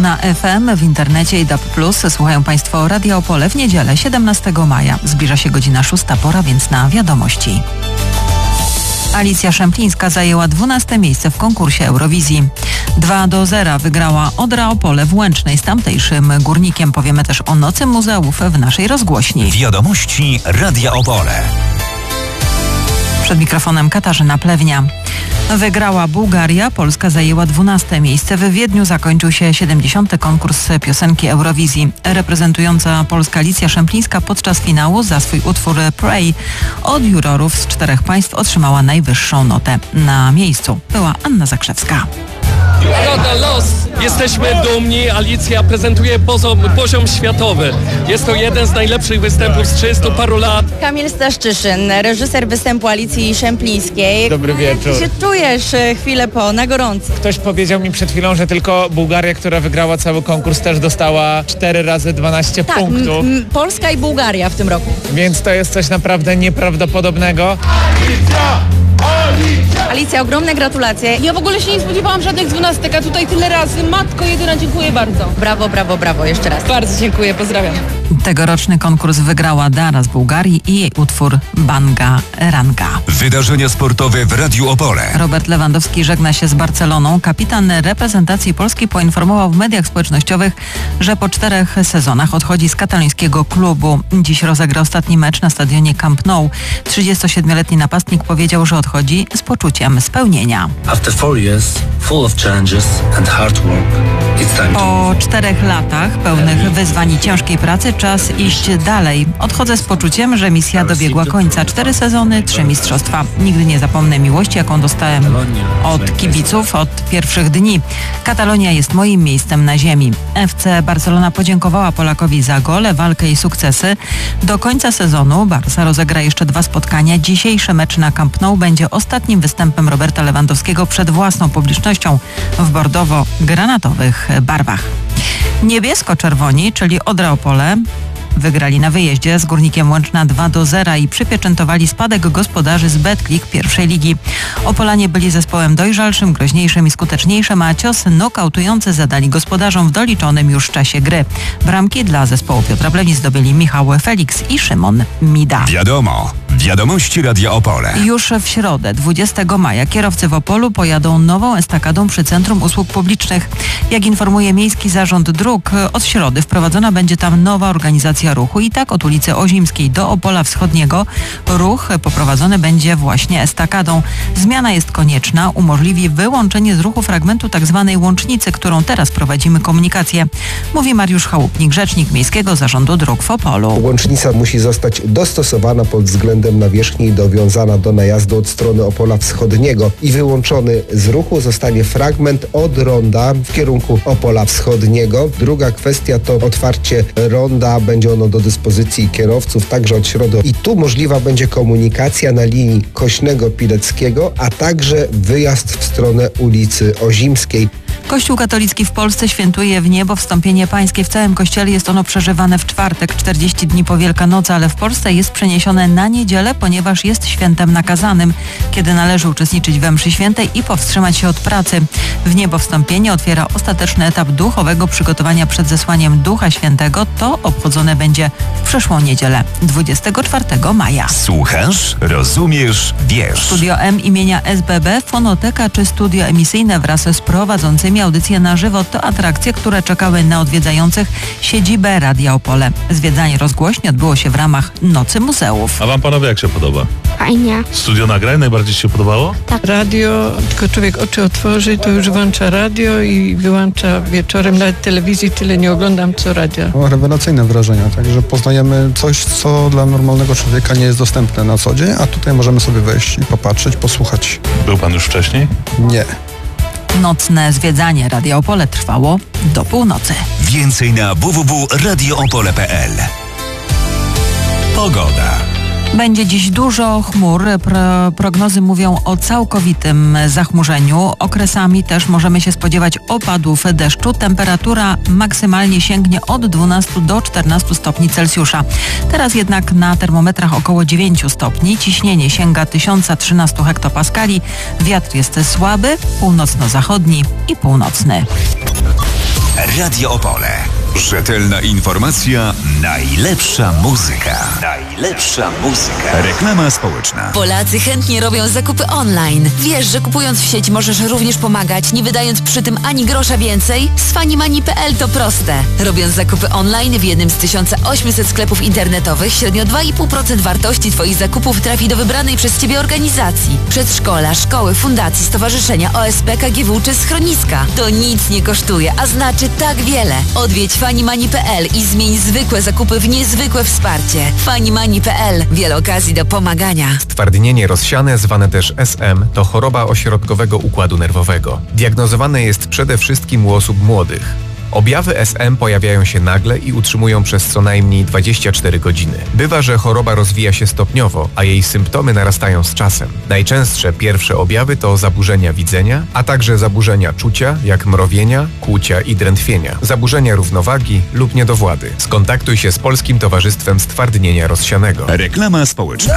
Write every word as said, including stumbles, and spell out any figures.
na F M, w internecie i D A B plus. Słuchają Państwo Radia Opole w niedzielę, siedemnastego maja. Zbliża się godzina szósta, pora więc na wiadomości. Alicja Szemplińska zajęła dwunaste miejsce w konkursie Eurowizji. dwa do zera wygrała Odra Opole w Łęcznej z tamtejszym Górnikiem. Powiemy też o Nocy Muzeów w naszej rozgłośni. Wiadomości Radia Opole. Przed mikrofonem Katarzyna Plewnia. Wygrała Bułgaria, Polska zajęła dwunaste miejsce. W Wiedniu zakończył się siedemdziesiąty konkurs piosenki Eurowizji. Reprezentująca Polska Alicja Szemplińska podczas finału za swój utwór Pray od jurorów z czterech państw otrzymała najwyższą notę. Na miejscu była Anna Zakrzewska. Lada los! Jesteśmy dumni. Alicja prezentuje poziom, poziom światowy. Jest to jeden z najlepszych występów z trzydziestu paru lat. Kamil Staszczyszyn, reżyser występu Alicji Szemplińskiej. Dobry wieczór. Jak się czujesz chwilę po, na gorąco? Ktoś powiedział mi przed chwilą, że tylko Bułgaria, która wygrała cały konkurs, też dostała cztery razy dwanaście tak, punktów. M- m- Polska i Bułgaria w tym roku. Więc to jest coś naprawdę nieprawdopodobnego. Alicja! Alicja, ogromne gratulacje. Ja w ogóle się nie spodziewałam żadnych dwunastek, a tutaj tyle razy. Matko jedyna, dziękuję bardzo. Brawo, brawo, brawo, jeszcze raz. Bardzo dziękuję, pozdrawiam. Tegoroczny konkurs wygrała Dara z Bułgarii i jej utwór Banga Ranga. Wydarzenia sportowe w Radiu Opole. Robert Lewandowski żegna się z Barceloną. Kapitan reprezentacji Polski poinformował w mediach społecznościowych, że po czterech sezonach odchodzi z katalońskiego klubu. Dziś rozegra ostatni mecz na stadionie Camp Nou. trzydziestosiedmioletni napastnik powiedział, że odchodzi z poczuciem spełnienia. Po czterech latach pełnych wyzwań i ciężkiej pracy czas iść dalej. Odchodzę z poczuciem, że misja dobiegła końca. Cztery sezony, trzy mistrzostwa. Nigdy nie zapomnę miłości, jaką dostałem od kibiców od pierwszych dni. Katalonia jest moim miejscem na ziemi. F C Barcelona podziękowała Polakowi za gole, walkę i sukcesy. Do końca sezonu Barca rozegra jeszcze dwa spotkania. Dzisiejszy mecz na Camp Nou będzie ostatnim występem Roberta Lewandowskiego przed własną publicznością w bordowo-granatowych barwach. Niebiesko-czerwoni, czyli Odra Opole, wygrali na wyjeździe z Górnikiem Łęczna dwa do zera i przypieczętowali spadek gospodarzy z Betclic pierwszej ligi. Opolanie byli zespołem dojrzalszym, groźniejszym i skuteczniejszym, a cios nokautujący zadali gospodarzom w doliczonym już czasie gry. Bramki dla zespołu Piotra Plewni zdobyli Michał Felix i Szymon Mida. Wiadomo. Wiadomości Radia Opole. Już w środę, dwudziestego maja, kierowcy w Opolu pojadą nową estakadą przy Centrum Usług Publicznych. Jak informuje Miejski Zarząd Dróg, od środy wprowadzona będzie tam nowa organizacja ruchu i tak od ulicy Ozimskiej do Opola Wschodniego ruch poprowadzony będzie właśnie estakadą. Zmiana jest konieczna, umożliwi wyłączenie z ruchu fragmentu tzw. łącznicy, którą teraz prowadzimy komunikację, mówi Mariusz Chałupnik, rzecznik Miejskiego Zarządu Dróg w Opolu. Łącznica musi zostać dostosowana pod względem nawierzchni i dowiązana do najazdu od strony Opola Wschodniego i wyłączony z ruchu zostanie fragment od ronda w kierunku Opola Wschodniego. Druga kwestia to otwarcie ronda, będzie ono do dyspozycji kierowców także od środy i tu możliwa będzie komunikacja na linii Kośnego-Pileckiego, a także wyjazd w stronę ulicy Ozimskiej. Kościół katolicki w Polsce świętuje w niebo wstąpienie pańskie. W całym kościele jest ono przeżywane w czwartek, czterdzieści dni po Wielkanocy, ale w Polsce jest przeniesione na niedzielę, ponieważ jest świętem nakazanym, kiedy należy uczestniczyć we mszy świętej i powstrzymać się od pracy. W niebo wstąpienie otwiera ostateczny etap duchowego przygotowania przed zesłaniem Ducha Świętego. To obchodzone będzie w przyszłą niedzielę, dwudziestego czwartego maja. Słuchasz, rozumiesz, wiesz. Studio M imienia S B B, fonoteka czy studio emisyjne wraz z prowadzącymi audycje na żywo to atrakcje, które czekały na odwiedzających siedzibę Radia Opole. Zwiedzanie rozgłośni odbyło się w ramach Nocy Muzeów. A wam panowie jak się podoba? Fajnie. Studio nagrań najbardziej się podobało? Tak. Radio, tylko człowiek oczy otworzy, to już włącza radio i wyłącza wieczorem, nawet telewizji tyle nie oglądam co radia. O, rewelacyjne wrażenia, także poznajemy coś, co dla normalnego człowieka nie jest dostępne na co dzień, a tutaj możemy sobie wejść i popatrzeć, posłuchać. Był pan już wcześniej? Nie. Nocne zwiedzanie Radia Opole trwało do północy. Więcej na w w w kropka radio opole kropka p l. Pogoda. Będzie dziś dużo chmur. Pro, prognozy mówią o całkowitym zachmurzeniu. Okresami też możemy się spodziewać opadów deszczu. Temperatura maksymalnie sięgnie od dwunastu do czternastu stopni Celsjusza. Teraz jednak na termometrach około dziewięciu stopni. Ciśnienie sięga tysiąc trzynaście hektopaskali. Wiatr jest słaby, północno-zachodni i północny. Radio Opole. Rzetelna informacja, najlepsza muzyka. Najlepsza muzyka. Reklama społeczna. Polacy chętnie robią zakupy online. Wiesz, że kupując w sieci możesz również pomagać, nie wydając przy tym ani grosza więcej? Z Fanimani kropka pe el to proste. Robiąc zakupy online w jednym z tysiąca ośmiuset sklepów internetowych, średnio dwa i pół procent wartości Twoich zakupów trafi do wybranej przez Ciebie organizacji. Przedszkola, szkoły, fundacji, stowarzyszenia, O S P, K G W czy schroniska. To nic nie kosztuje, a znaczy tak wiele. Odwiedź Fanimani kropka pe el i zmień zwykłe zakupy w niezwykłe wsparcie. Fanimani kropka pe el. Wiele okazji do pomagania. Stwardnienie rozsiane, zwane też S M, to choroba ośrodkowego układu nerwowego. Diagnozowane jest przede wszystkim u osób młodych. Objawy S M pojawiają się nagle i utrzymują przez co najmniej dwadzieścia cztery godziny. Bywa, że choroba rozwija się stopniowo, a jej symptomy narastają z czasem. Najczęstsze pierwsze objawy to zaburzenia widzenia, a także zaburzenia czucia, jak mrowienia, kłucia i drętwienia, zaburzenia równowagi lub niedowłady. Skontaktuj się z Polskim Towarzystwem Stwardnienia Rozsianego. Reklama społeczna.